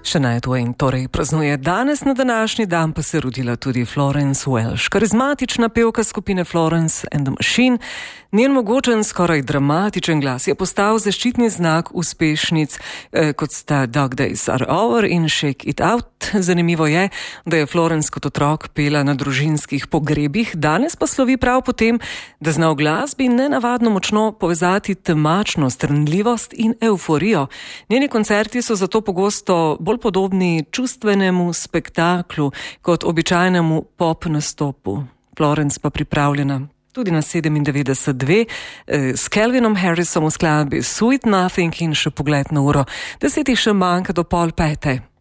Shania Twain torej praznuje danes, na današnji dan pa se rodila tudi Florence Welch, karizmatična pevka skupine Florence and the Machine. Njen mogočen, skoraj dramatičen glas je postal zaščitni znak uspešnic, kot sta Dog Days Are Over in Shake It Out. Zanimivo je, da je Florence kot otrok pela na družinskih pogrebih, danes pa slovi prav po tem, da zna v glasbi nenavadno močno povezati temačnost, trnljivost in euforijo. Njeni koncerti so zato pogosto bolj podobni čustvenemu spektaklu kot običajnemu pop nastopu. Florence pa pripravljena tudi na 97.2 s Calvinom Harrisom v skladbi Sweet Nothing in še pogled na uro. 10 še manjka do 4:30.